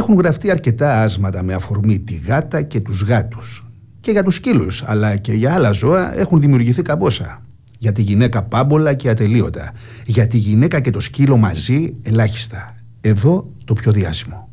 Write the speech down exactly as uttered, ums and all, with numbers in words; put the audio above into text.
Έχουν γραφτεί αρκετά άσματα με αφορμή τη γάτα και τους γάτους. Και για τους σκύλους, αλλά και για άλλα ζώα έχουν δημιουργηθεί καμπόσα. Για τη γυναίκα πάμπολα και ατελείωτα. Για τη γυναίκα και το σκύλο μαζί ελάχιστα. Εδώ το πιο διάσημο.